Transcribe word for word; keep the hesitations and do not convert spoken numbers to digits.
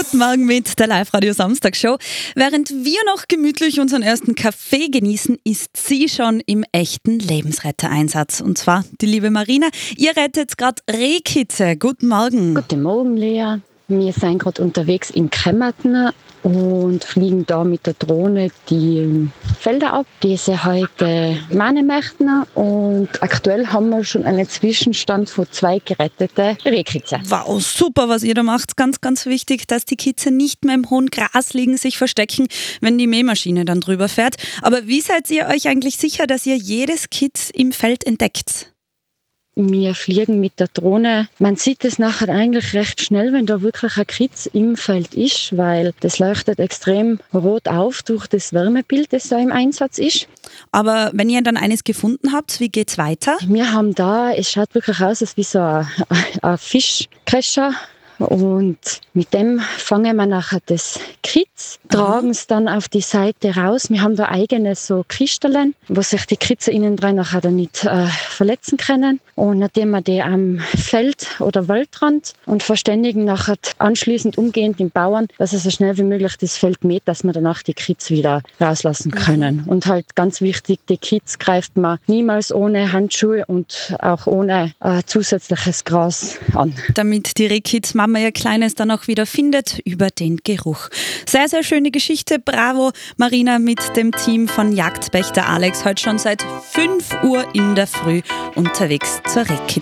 Guten Morgen mit der Live-Radio-Samstag-Show. Während wir noch gemütlich unseren ersten Kaffee genießen, ist sie schon im echten Lebensrettereinsatz. Und zwar die liebe Marina. Ihr rettet gerade Rehkitze. Guten Morgen. Guten Morgen, Lea. Wir sind gerade unterwegs in Kemmerten und fliegen da mit der Drohne die Felder ab, die sie heute mähen möchten. Und aktuell haben wir schon einen Zwischenstand von zwei geretteten Rehkitzen. Wow, super, was ihr da macht. Ganz, ganz wichtig, dass die Kitze nicht mehr im hohen Gras liegen, sich verstecken, wenn die Mähmaschine dann drüber fährt. Aber wie seid ihr euch eigentlich sicher, dass ihr jedes Kitz im Feld entdeckt? Wir fliegen mit der Drohne. Man sieht es nachher eigentlich recht schnell, wenn da wirklich ein Kitz im Feld ist, weil das leuchtet extrem rot auf durch das Wärmebild, das da im Einsatz ist. Aber wenn ihr dann eines gefunden habt, wie geht's weiter? Wir haben da, es schaut wirklich aus, als wie so ein, ein Fischkrescher. Und mit dem fangen wir nachher das Kitz, tragen es dann auf die Seite raus. Wir haben da eigene so Kristallen, wo sich die Kitze innen drin nachher dann nicht äh, verletzen können. Und nachdem wir die am Feld oder Waldrand und verständigen nachher anschließend umgehend den Bauern, dass er so schnell wie möglich das Feld mäht, dass wir danach die Kitz wieder rauslassen können. Und halt ganz wichtig, die Kitz greift man niemals ohne Handschuhe und auch ohne äh, zusätzliches Gras an. Damit die Rehkitz Mama ihr Kleines dann auch wieder findet über den Geruch. Sehr, sehr schöne Geschichte. Bravo, Marina mit dem Team von Jagdpächter Alex. Heute schon seit fünf Uhr in der Früh unterwegs zur Rehkitz.